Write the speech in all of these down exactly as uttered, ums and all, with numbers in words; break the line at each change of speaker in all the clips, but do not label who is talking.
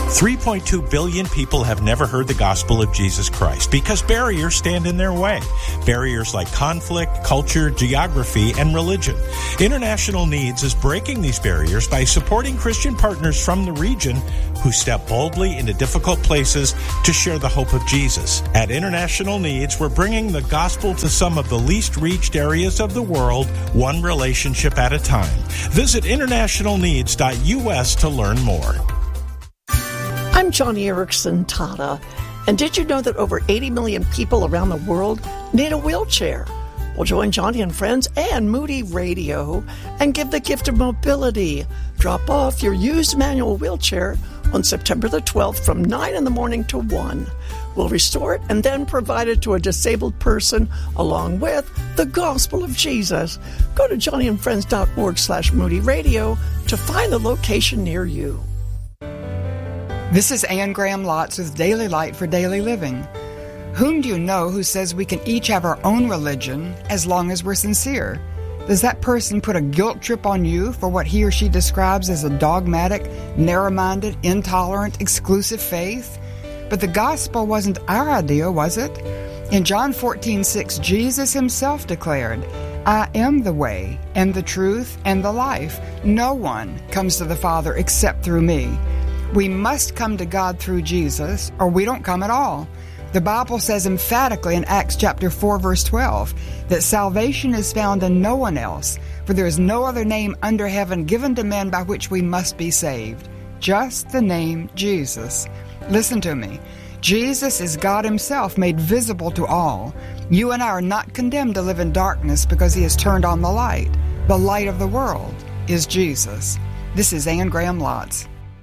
three point two billion people have never heard the gospel of Jesus Christ because barriers stand in their way. Barriers like conflict, culture, geography, and religion. International Needs is breaking these barriers by supporting Christian partners from the region who step boldly into difficult places to share the hope of Jesus. At International Needs, we're bringing the gospel to some of the least reached areas of the world, one relationship at a time. Visit international needs dot U S to learn more.
I'm Johnny Erickson Tata, and did you know that over eighty million people around the world need a wheelchair? Well, join Johnny and Friends and Moody Radio and give the gift of mobility. Drop off your used manual wheelchair on September the twelfth from nine in the morning to one. We'll restore it and then provide it to a disabled person along with the gospel of Jesus. Go to johnnyandfriends.org slash Moody Radio to find the location near you.
This is Anne Graham Lotz with Daily Light for Daily Living. Whom do you know who says we can each have our own religion as long as we're sincere? Does that person put a guilt trip on you for what he or she describes as a dogmatic, narrow-minded, intolerant, exclusive faith? But the gospel wasn't our idea, was it? In John fourteen six, Jesus himself declared, I am the way and the truth and the life. No one comes to the Father except through me. We must come to God through Jesus, or we don't come at all. The Bible says emphatically in Acts chapter four, verse twelve, that salvation is found in no one else, for there is no other name under heaven given to men by which we must be saved. Just the name Jesus. Listen to me. Jesus is God himself made visible to all. You and I are not condemned to live in darkness because he has turned on the light. The light of the world is Jesus. This is Anne Graham Lotz.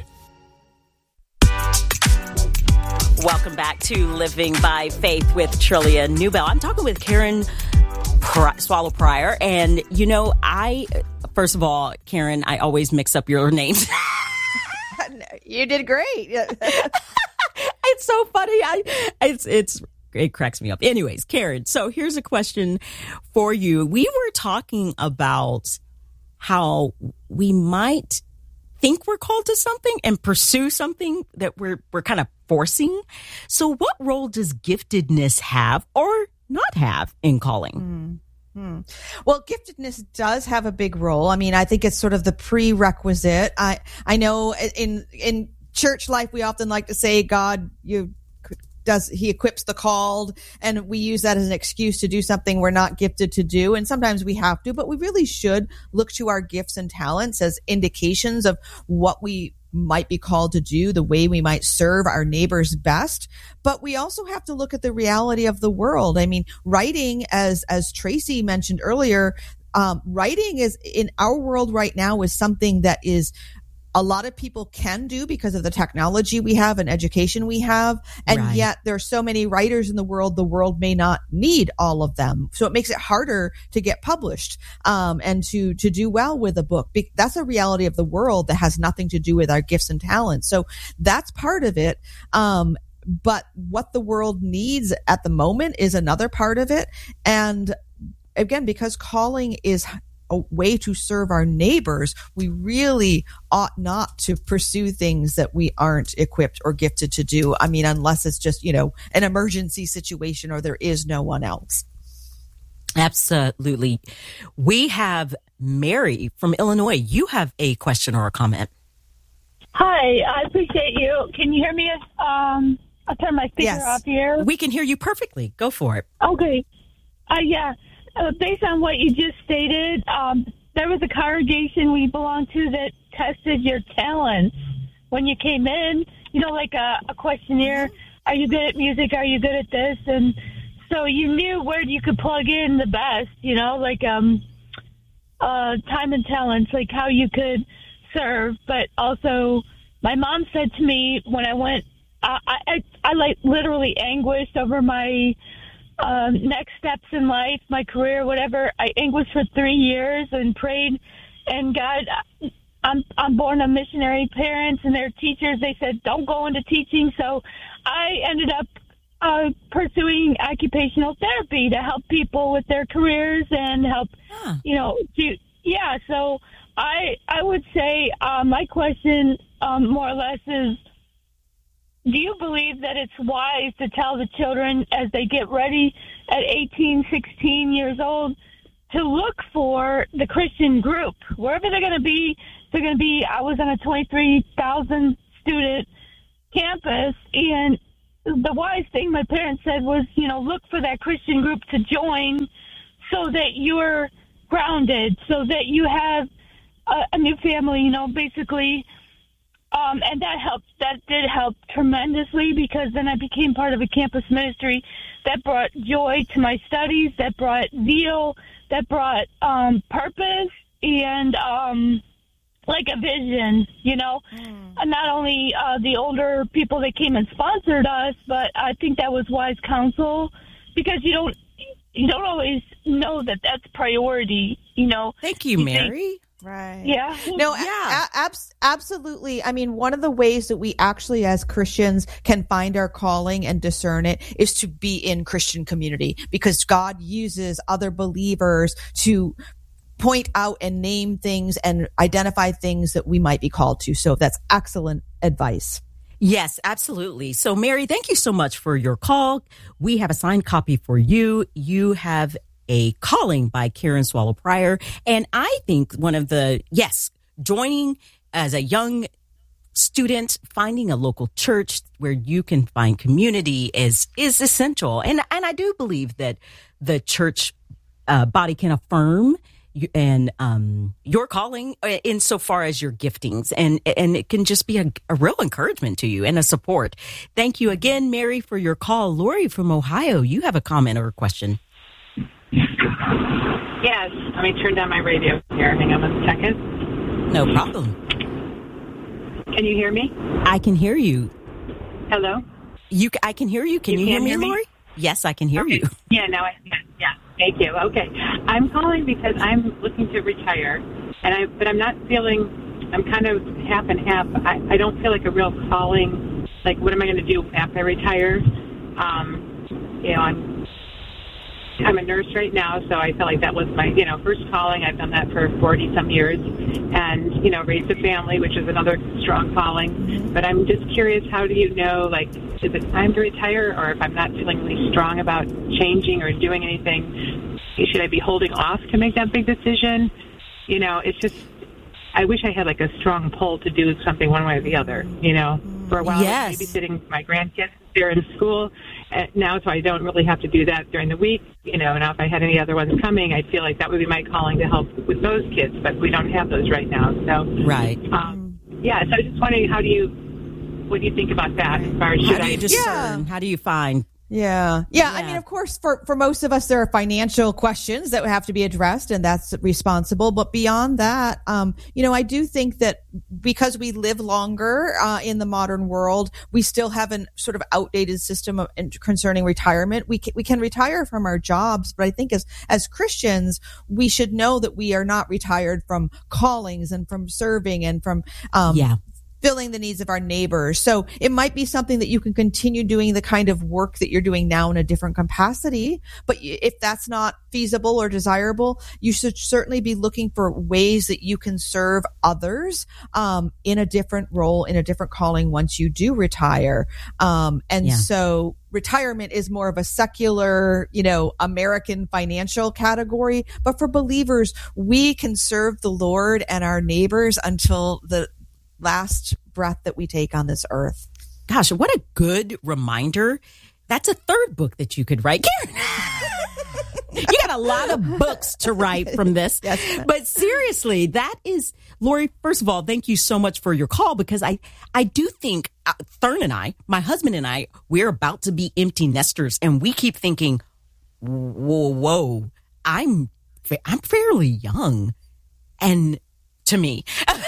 Welcome back to Living by Faith with Trillia Newbell. I'm talking with Karen Pri- Swallow Prior. And, you know, I, first of all, Karen, I always mix up your names.
You did great.
It's so funny. I, it's, it's, it cracks me up. Anyways, Karen, so here's a question for you. We were talking about how we might think we're called to something and pursue something that we're we're kind of forcing. So what role does giftedness have or not have in calling?
Mm-hmm. Well, giftedness does have a big role. I mean, I think it's sort of the prerequisite. I I know in in church life we often like to say God you does he equips the called, and we use that as an excuse to do something we're not gifted to do. And sometimes we have to, but we really should look to our gifts and talents as indications of what we might be called to do, the way we might serve our neighbors best. But we also have to look at the reality of the world. I mean, writing, as as Tracy mentioned earlier, um, writing is in our world right now is something that is a lot of people can do because of the technology we have and education we have. And right. Yet there are so many writers in the world, the world may not need all of them. So it makes it harder to get published, um, and to, to do well with a book. Be- that's a reality of the world that has nothing to do with our gifts and talents. So that's part of it. Um, but what the world needs at the moment is another part of it. And again, because calling is a way to serve our neighbors, we really ought not to pursue things that we aren't equipped or gifted to do. I mean, unless it's just, you know, an emergency situation or there is no one else.
Absolutely. We have Mary from Illinois. You have a question or a comment.
Hi, I appreciate you. Can you hear me? Um, I'll turn my speaker
yes.
off here.
We can hear you perfectly. Go for it.
Okay. Uh, yeah. Uh, based on what you just stated, um, there was a congregation we belonged to that tested your talents when you came in, you know, like a, a questionnaire. Are you good at music? Are you good at this? And so you knew where you could plug in the best, you know, like um, uh, time and talents, like how you could serve. But also my mom said to me when I went, I, I, I like literally anguished over my Um, next steps in life, my career, whatever. I anguished for three years and prayed, and God, I'm I'm born of missionary parents, and their teachers, they said, don't go into teaching. So I ended up uh, pursuing occupational therapy to help people with their careers and help, huh. you know, do, yeah. So I I would say uh, my question um, more or less is, do you believe that it's wise to tell the children as they get ready at eighteen, sixteen years old to look for the Christian group? Wherever they're going to be, they're going to be, I was on a twenty-three thousand student campus, and the wise thing my parents said was, you know, look for that Christian group to join so that you're grounded, so that you have a, a new family, you know, basically. Um, and that helped. That did help tremendously, because then I became part of a campus ministry that brought joy to my studies, that brought zeal, that brought um, purpose, and um, like a vision, you know. Mm. And not only uh, the older people that came and sponsored us, but I think that was wise counsel, because you don't you don't always know that that's priority, you know.
Thank you,
you
Mary.
Think,
Right.
Yeah.
No,
yeah.
A- ab- absolutely. I mean, one of the ways that we actually as Christians can find our calling and discern it is to be in Christian community, because God uses other believers to point out and name things and identify things that we might be called to. So that's excellent advice.
Yes, absolutely. So, Mary, thank you so much for your call. We have a signed copy for you. You have A Calling by Karen Swallow Prior. And I think one of the, yes, joining as a young student, finding a local church where you can find community is, is essential. And, and I do believe that the church uh, body can affirm you, and um, your calling insofar as your giftings. And, and it can just be a, a real encouragement to you and a support. Thank you again, Mary, for your call. Lori from Ohio, you have a comment or a question.
Yes, let me turn down my radio here. Hang on one second.
No problem.
Can you hear me?
I can hear you.
Hello?
You, I can hear you. Can you,
you
hear
can
me,
hear me?
Lori? Yes, I can hear
Okay.
you.
Yeah, now I can. Yeah, thank you. Okay. I'm calling because I'm looking to retire, and I, but I'm not feeling, I'm kind of half and half. I, I don't feel like a real calling, like what am I going to do after I retire? Um, you know, I'm I'm a nurse right now, so I felt like that was my, you know, first calling. I've done that for forty some years, and, you know, raised a family, which is another strong calling. But I'm just curious, how do you know, like, is it time to retire, or if I'm not feeling really strong about changing or doing anything, should I be holding off to make that big decision? You know, it's just, I wish I had, like, a strong pull to do something one way or the other, you know. For a while,
Yes.
I was babysitting my grandkids. They're in school uh, now, so I don't really have to do that during the week. You know, now if I had any other ones coming, I feel like that would be my calling to help with those kids, but we don't have those right now. So,
Right.
Um, yeah, so I was just wondering, how do you, what do you think about that as far as
How
should
do
I
you discern? How do you find?
Yeah. yeah. I
Yeah.
mean, of course, for, for most of us, there are financial questions that have to be addressed, and that's responsible. But beyond that, um, you know, I do think that because we live longer uh, in the modern world, we still have an sort of outdated system of, concerning retirement. We can, we can retire from our jobs, but I think as, as Christians, we should know that we are not retired from callings and from serving and from, um,
Yeah.
filling the needs of our neighbors. So it might be something that you can continue doing the kind of work that you're doing now in a different capacity. But if that's not feasible or desirable, you should certainly be looking for ways that you can serve others um, in a different role, in a different calling once you do retire. Um, and
Yeah.
so retirement is more of a secular, you know, American financial category. But for believers, we can serve the Lord and our neighbors until the last breath that we take on this earth.
Gosh, what a good reminder. That's a third book that you could write. Karen, you got a lot of books to write from this.
Yes.
But seriously, that is, Lori, first of all, thank you so much for your call, because I, I do think uh, Thurn and I, my husband and I, we're about to be empty nesters, and we keep thinking, whoa, whoa, I'm, I'm fairly young. And to me,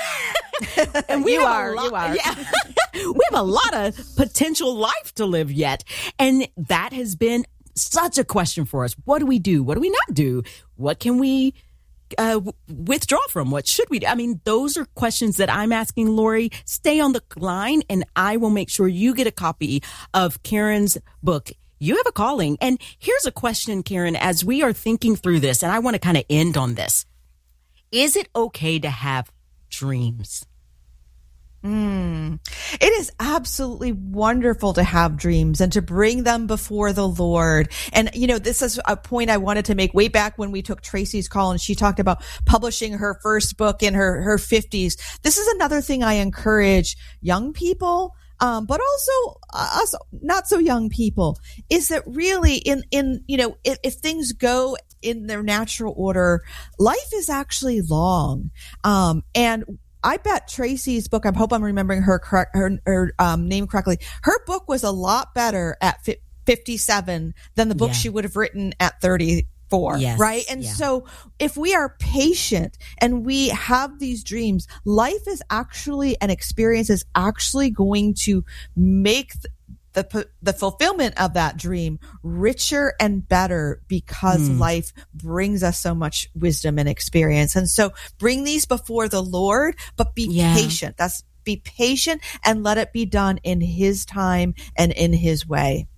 and we
You
have
are,
a lot,
you are.
Yeah, we have a lot of potential life to live yet. And that has been such a question for us. What do we do? What do we not do? What can we uh, w- withdraw from? What should we do? I mean, those are questions that I'm asking Lori. Stay on the line, and I will make sure you get a copy of Karen's book, You Have a Calling. And here's a question, Karen, as we are thinking through this, and I want to kind of end on this. Is it okay to have dreams?
Mm. It is absolutely wonderful to have dreams and to bring them before the Lord. And, you know, this is a point I wanted to make way back when we took Tracy's call and she talked about publishing her first book in her, her fifties. This is another thing I encourage young people, um, but also us not so young people, is that really in, in, you know, if, if things go in their natural order, life is actually long. Um, and I bet Tracy's book, I hope I'm remembering her correct, her, her um, name correctly. Her book was a lot better at fifty-seven than the book yeah. she would have written at thirty-four, yes. right? And yeah. so if we are patient and we have these dreams, life is actually, an experience is actually going to make th- the the fulfillment of that dream richer and better, because mm. life brings us so much wisdom and experience. And so bring these before the Lord, but be yeah. patient. That's be patient and let it be done in His time and in His way.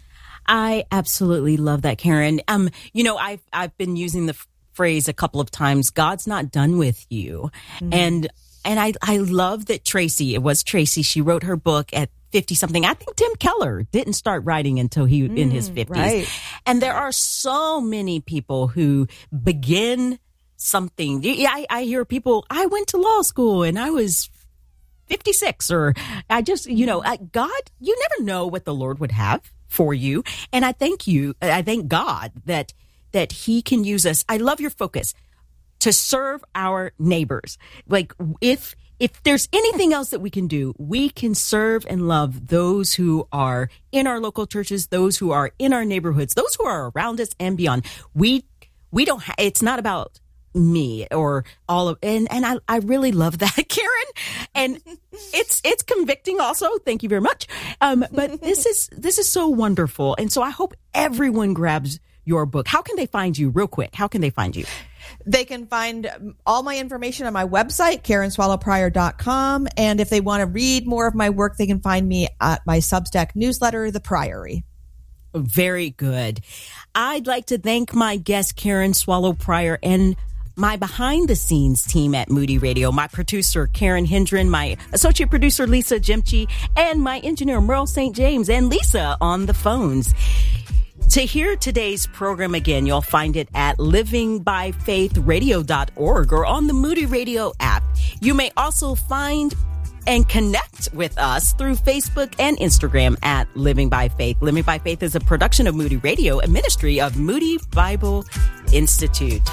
I absolutely love that, Karen. Um, you know, I've I've been using the f- phrase a couple of times, God's not done with you. Mm. And and I I love that Tracy, it was Tracy, she wrote her book at fifty something. I think Tim Keller didn't start writing until he mm, in his fifties. Right. And there are so many people who begin something. I, I hear people, I went to law school and I was fifty-six, or I just, you know, God, you never know what the Lord would have for you. And I thank you. I thank God that, that He can use us. I love your focus to serve our neighbors. Like if, If there's anything else that we can do, we can serve and love those who are in our local churches, those who are in our neighborhoods, those who are around us and beyond. We we don't. Ha- it's not about me or all of. And and I I really love that, Karen. And it's it's convicting also. Thank you very much. Um, but this is this is so wonderful, and so I hope everyone grabs your book. How can they find you, real quick? How can they find you?
They can find all my information on my website, karen swallow prior dot com. And if they want to read more of my work, they can find me at my Substack newsletter, The Priory.
Very good. I'd like to thank my guest, Karen Swallow Prior, and my behind-the-scenes team at Moody Radio, my producer, Karen Hendren, my associate producer, Lisa Jimchi, and my engineer, Merle Saint James, and Lisa on the phones. To hear today's program again, you'll find it at living by faith radio dot org or on the Moody Radio app. You may also find and connect with us through Facebook and Instagram at Living by Faith. Living by Faith is a production of Moody Radio, a ministry of Moody Bible Institute.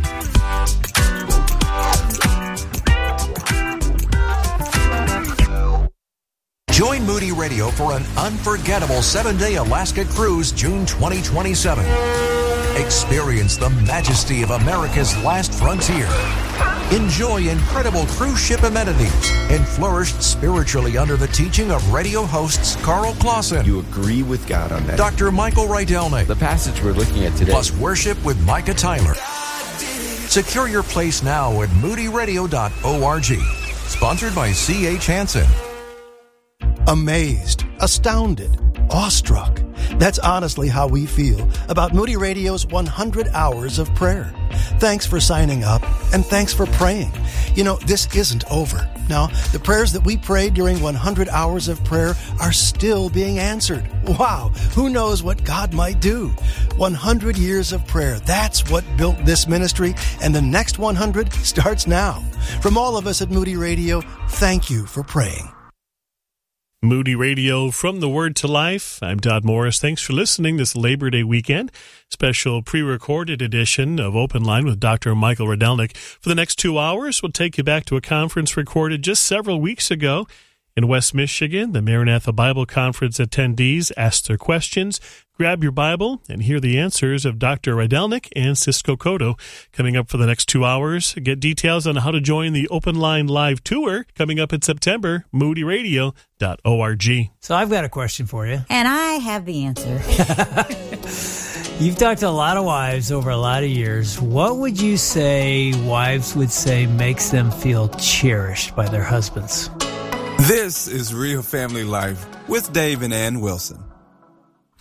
Join Moody Radio for an unforgettable seven-day Alaska cruise June twenty twenty-seven. Experience the majesty of America's last frontier. Enjoy incredible cruise ship amenities and flourish spiritually under the teaching of radio hosts Carl Clausen.
You agree with God on that.
Doctor Michael Rydelnik.
The passage we're looking at today.
Plus worship with Micah Tyler. Secure your place now at moody radio dot org. Sponsored by C H Hansen.
Amazed, astounded, awestruck. That's honestly how we feel about Moody Radio's one hundred hours of prayer. Thanks for signing up, and thanks for praying. You know, this isn't over. Now, the prayers that we prayed during one hundred hours of prayer are still being answered. Wow, who knows what God might do? one hundred years of prayer, that's what built this ministry, and the next one hundred starts now. From all of us at Moody Radio, thank you for praying.
Moody Radio, from the Word to Life. I'm Dodd Morris. Thanks for listening this Labor Day weekend. Special pre-recorded edition of Open Line with Doctor Michael Rydelnik. For the next two hours, we'll take you back to a conference recorded just several weeks ago in West Michigan. The Maranatha Bible Conference attendees asked their questions. Grab your Bible and hear the answers of Doctor Rydelnik and Cisco Cotto. Coming up for the next two hours, get details on how to join the Open Line Live Tour coming up in September, moody radio dot org.
So I've got a question for you.
And I have the answer.
You've talked to a lot of wives over a lot of years. What would you say wives would say makes them feel cherished by their husbands?
This is Real Family Life with Dave and Ann Wilson.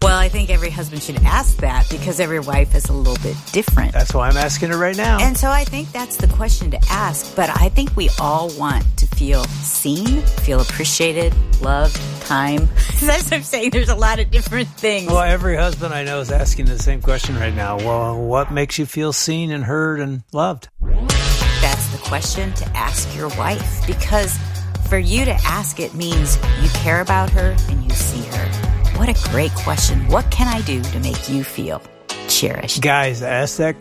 Well, I think every husband should ask that because every wife is a little bit different.
That's why I'm asking her right now.
And so I think that's the question to ask. But I think we all want to feel seen, feel appreciated, loved, time. That's what I'm saying. There's a lot of different things.
Well, every husband I know is asking the same question right now. Well, what makes you feel seen and heard and loved?
That's the question to ask your wife, because for you to ask it means you care about her and you see her. What a great question. What can I do to make you feel cherished?
Guys, ask that question.